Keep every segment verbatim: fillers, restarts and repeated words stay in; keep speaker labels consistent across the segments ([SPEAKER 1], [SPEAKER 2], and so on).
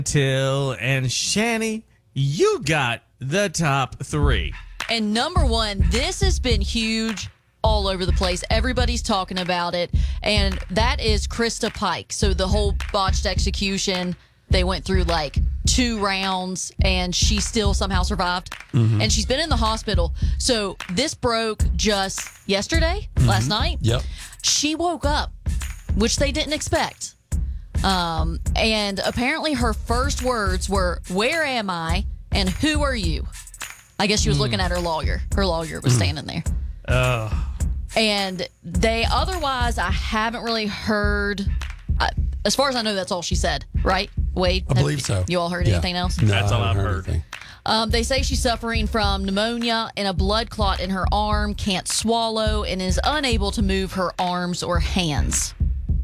[SPEAKER 1] Till and Shani, you got the top three.
[SPEAKER 2] And number one, this has been huge all over the place. Everybody's talking about it. And that is Krista Pike. So the whole botched execution, they went through like two rounds and she still somehow survived. Mm-hmm. And she's been in the hospital. So this broke just yesterday, mm-hmm. last night.
[SPEAKER 3] Yep.
[SPEAKER 2] She woke up, which they didn't expect. Um, and apparently her first words were, "Where am I? And who are you?" I guess she was mm. looking at her lawyer. Her lawyer was mm. standing there.
[SPEAKER 1] Oh.
[SPEAKER 2] And they, otherwise, I haven't really heard. I, as far as I know, that's all she said, right? Wade?
[SPEAKER 3] I believe so.
[SPEAKER 2] You all heard
[SPEAKER 3] yeah.
[SPEAKER 2] anything else?
[SPEAKER 3] No,
[SPEAKER 1] that's all I've heard.
[SPEAKER 3] heard.
[SPEAKER 2] Um, they say she's suffering from pneumonia and a blood clot in her arm, can't swallow, and is unable to move her arms or hands.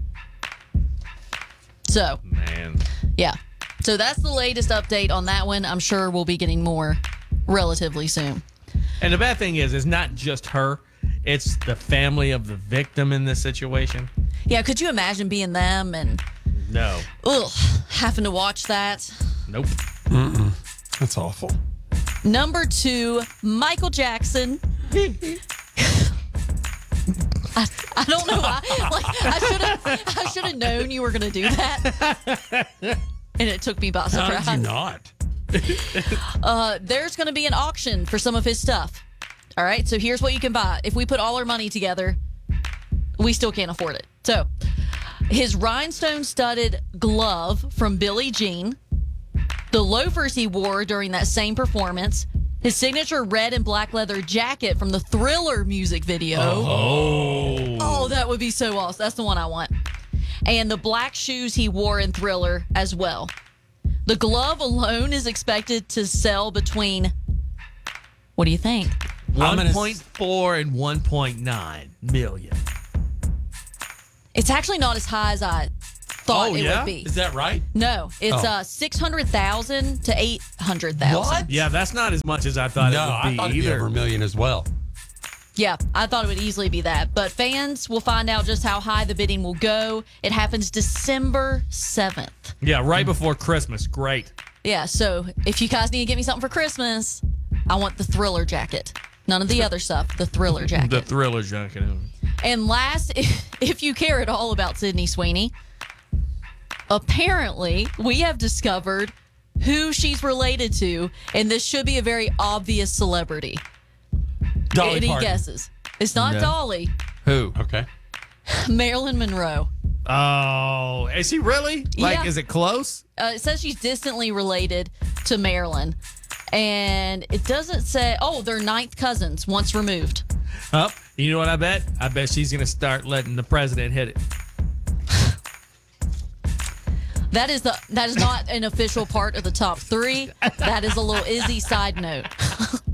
[SPEAKER 2] So,
[SPEAKER 1] man.
[SPEAKER 2] Yeah. So that's the latest update on that one. I'm sure we'll be getting more relatively soon.
[SPEAKER 1] And the bad thing is, it's not just her. It's the family of the victim in this situation.
[SPEAKER 2] Yeah, could you imagine being them and
[SPEAKER 1] no,
[SPEAKER 2] ugh, having to watch that?
[SPEAKER 1] Nope.
[SPEAKER 3] Mm-mm. That's awful.
[SPEAKER 2] Number two, Michael Jackson. I, I don't know why. Like I should have I should have known you were going to do that. And it took me by surprise.
[SPEAKER 3] How did you not?
[SPEAKER 2] uh, there's going to be an auction for some of his stuff. All right, so here's what you can buy. If we put all our money together, we still can't afford it. So, his rhinestone-studded glove from Billie Jean, the loafers he wore during that same performance, his signature red and black leather jacket from the Thriller music video.
[SPEAKER 1] Oh.
[SPEAKER 2] Oh, that would be so awesome. That's the one I want. And the black shoes he wore in Thriller as well. The glove alone is expected to sell between, what do you think?
[SPEAKER 1] one point four and one point nine million.
[SPEAKER 2] It's actually not as high as I thought
[SPEAKER 1] oh,
[SPEAKER 2] it
[SPEAKER 1] yeah?
[SPEAKER 2] would be.
[SPEAKER 3] Is that right?
[SPEAKER 2] No, it's
[SPEAKER 3] oh.
[SPEAKER 2] uh six hundred thousand to eight hundred thousand.
[SPEAKER 3] What?
[SPEAKER 1] Yeah, that's not as much as I thought
[SPEAKER 3] no,
[SPEAKER 1] it would be
[SPEAKER 3] I thought
[SPEAKER 1] either.
[SPEAKER 3] it'd be over a million as well.
[SPEAKER 2] Yeah, I thought it would easily be that. But fans will find out just how high the bidding will go. It happens December seventh.
[SPEAKER 1] Yeah, right before Christmas. Great.
[SPEAKER 2] Yeah, so if you guys need to get me something for Christmas, I want the Thriller jacket. None of the other stuff, the Thriller jacket.
[SPEAKER 1] The Thriller jacket.
[SPEAKER 2] And last, if you care at all about Sydney Sweeney, apparently we have discovered who she's related to, and this should be a very obvious celebrity.
[SPEAKER 3] Dolly
[SPEAKER 2] Any
[SPEAKER 3] Parton.
[SPEAKER 2] guesses? It's not
[SPEAKER 1] No.
[SPEAKER 2] Dolly.
[SPEAKER 1] Who?
[SPEAKER 3] Okay.
[SPEAKER 2] Marilyn Monroe.
[SPEAKER 1] Oh, is he really? Like,
[SPEAKER 2] Yeah.
[SPEAKER 1] is it close?
[SPEAKER 2] Uh, it says she's distantly related to Marilyn. And it doesn't say, oh, they're ninth cousins, once removed.
[SPEAKER 1] Up. Oh, you know what I bet? I bet she's going to start letting the president hit it.
[SPEAKER 2] That is the that is not an official part of the top three. That is a little Izzy side note.